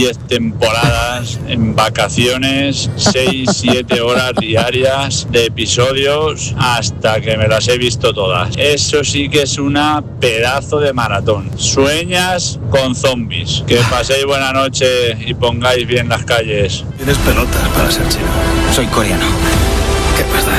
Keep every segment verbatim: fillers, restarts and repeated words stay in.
diez temporadas en vacaciones, seis, siete horas diarias de episodios hasta que me las he visto todas. Eso sí que es una pedazo de maratón. Sueñas con zombies. Que paséis buena noche y pongáis bien las calles. Tienes pelotas para ser chino. Soy coreano. ¿Qué pasa?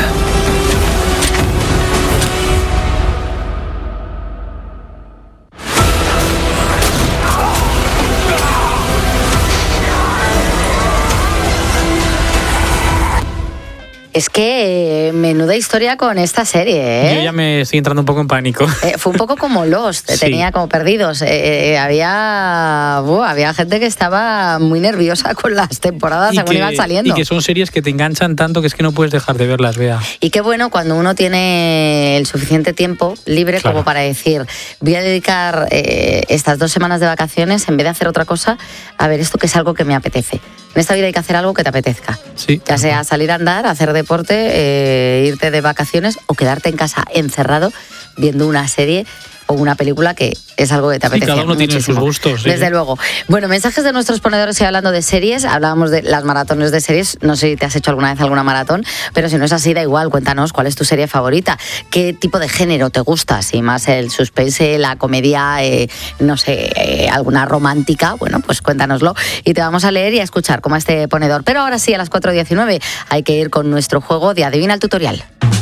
Es que eh, menuda historia con esta serie, ¿eh? Yo ya me estoy entrando un poco en pánico. Eh, fue un poco como Lost, sí. Tenía como perdidos. Eh, eh, había, uh, había gente que estaba muy nerviosa con las temporadas y según que, iban saliendo. Y que son series que te enganchan tanto que es que no puedes dejar de verlas, Bea. Y qué bueno cuando uno tiene el suficiente tiempo libre, claro, como para decir, voy a dedicar eh, estas dos semanas de vacaciones, en vez de hacer otra cosa, a ver esto que es algo que me apetece. En esta vida hay que hacer algo que te apetezca. Sí. Ya sea salir a andar, hacer deporte, eh, irte de vacaciones o quedarte en casa encerrado viendo una serie o una película que es algo que te apetece. Sí, cada uno muchísimo. tiene sus gustos. Sí. Desde luego. Bueno, mensajes de nuestros ponedores y hablando de series. Hablábamos de las maratones de series. No sé si te has hecho alguna vez alguna maratón, pero si no es así, da igual. Cuéntanos cuál es tu serie favorita. ¿Qué tipo de género te gusta? Si más el suspense, la comedia, eh, no sé, eh, alguna romántica. Bueno, pues cuéntanoslo y te vamos a leer y a escuchar como a este ponedor. Pero ahora sí, a las cuatro diecinueve hay que ir con nuestro juego de Adivina el Tutorial.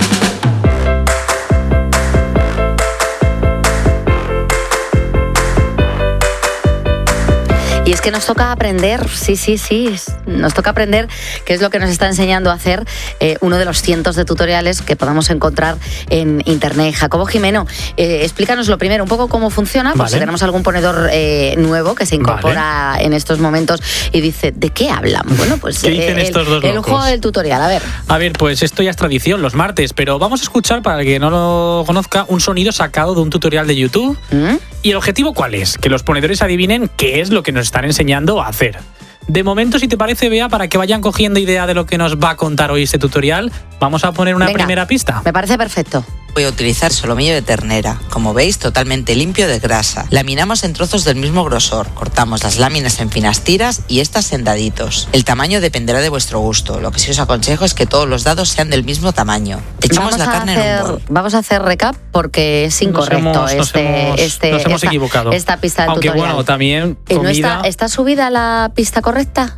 Y es que nos toca aprender, sí, sí, sí, nos toca aprender qué es lo que nos está enseñando a hacer eh, uno de los cientos de tutoriales que podamos encontrar en internet. Jacobo Jimeno, eh, explícanos lo primero, un poco cómo funciona, pues vale. Si tenemos algún ponedor eh, nuevo que se incorpora vale. en estos momentos y dice, ¿de qué hablan? Bueno, pues ¿qué dicen eh, estos dos el, el locos? juego del tutorial, a ver. A ver, pues esto ya es tradición, los martes, pero vamos a escuchar, para el que no lo conozca, un sonido sacado de un tutorial de YouTube. ¿Mm? ¿Y el objetivo cuál es? Que los ponedores adivinen qué es lo que nos están enseñando a hacer. De momento, si te parece, Bea, para que vayan cogiendo idea de lo que nos va a contar hoy este tutorial, vamos a poner una Venga, primera pista. Me parece perfecto. Voy a utilizar solomillo de ternera, como veis, totalmente limpio de grasa. Laminamos en trozos del mismo grosor, cortamos las láminas en finas tiras y estas en daditos. El tamaño dependerá de vuestro gusto. Lo que sí os aconsejo es que todos los dados sean del mismo tamaño. Echamos vamos la carne hacer, en un bol. Vamos a hacer recap porque es incorrecto. Nos hemos, este, nos hemos, este, nos hemos esta, equivocado. Esta pista del Aunque tutorial. bueno, también comida... ¿No está, está subida la pista correcta?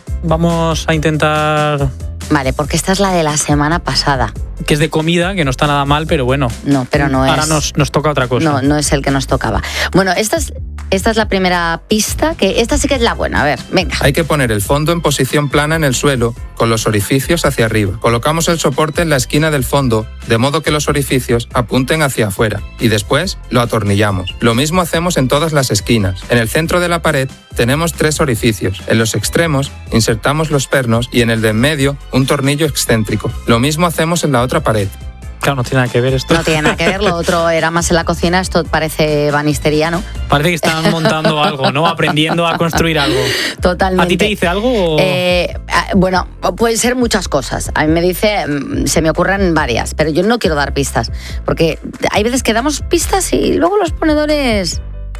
Vamos a intentar... Vale, porque esta es la de la semana pasada. Que es de comida, que no está nada mal, pero bueno. No, pero no ahora es... Ahora nos, nos toca otra cosa. No, no es el que nos tocaba. Bueno, esta es, esta es la primera pista, que esta sí que es la buena. A ver, venga. Hay que poner el fondo en posición plana en el suelo, con los orificios hacia arriba. Colocamos el soporte en la esquina del fondo, de modo que los orificios apunten hacia afuera. Y después lo atornillamos. Lo mismo hacemos en todas las esquinas. En el centro de la pared tenemos tres orificios. En los extremos insertamos los pernos y en el de en medio un tornillo excéntrico. Lo mismo hacemos en la otra pared. Claro, no tiene nada que ver esto. No tiene nada que ver, lo otro era más en la cocina, esto parece banisteriano. Parece que están montando algo, ¿no? Aprendiendo a construir algo. Totalmente. ¿A ti te dice algo? O... Eh, bueno, pueden ser muchas cosas. A mí me dice, se me ocurren varias, pero yo no quiero dar pistas, porque hay veces que damos pistas y luego los ponedores...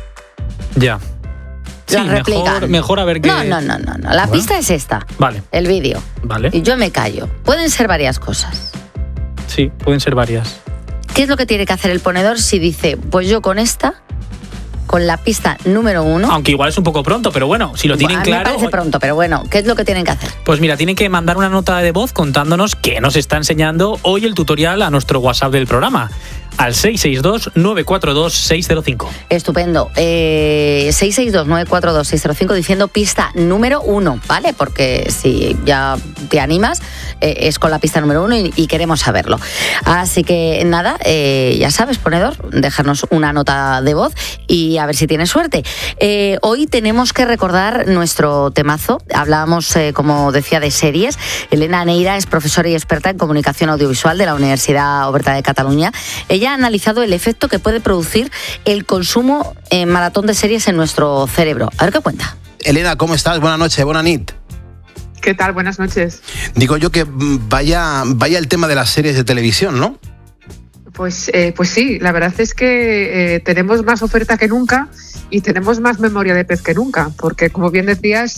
Ya. Sí, mejor, mejor a ver qué... No, no, no, no, no. La bueno. pista es esta. Vale. El vídeo. Vale. Y yo me callo. Pueden ser varias cosas. Sí, pueden ser varias. ¿Qué es lo que tiene que hacer el ponedor si dice, pues yo con esta, con la pista número uno... Aunque igual es un poco pronto, pero bueno, si lo tienen a mí claro... me parece pronto, pero bueno, ¿qué es lo que tienen que hacer? Pues mira, tienen que mandar una nota de voz contándonos qué nos está enseñando hoy el tutorial a nuestro WhatsApp del programa. Al seis seis dos, nueve cuatro dos, seis cero cinco. Estupendo. Eh, seis seis dos, nueve cuatro dos, seis cero cinco diciendo pista número uno, ¿vale? Porque si ya te animas, eh, es con la pista número uno y, y queremos saberlo. Así que nada, eh, ya sabes, ponedor, dejarnos una nota de voz y a ver si tienes suerte. Eh, hoy tenemos que recordar nuestro temazo. Hablábamos, eh, como decía, de series. Elena Neira es profesora y experta en comunicación audiovisual de la Universidad Oberta de Cataluña. Ella ha analizado el efecto que puede producir el consumo en maratón de series en nuestro cerebro. A ver qué cuenta. Elena, ¿cómo estás? Buenas noches, buena nit. ¿Qué tal? Buenas noches. Digo yo que vaya, vaya el tema de las series de televisión, ¿no? Pues, eh, pues sí, la verdad es que eh, tenemos más oferta que nunca y tenemos más memoria de pez que nunca, porque como bien decías,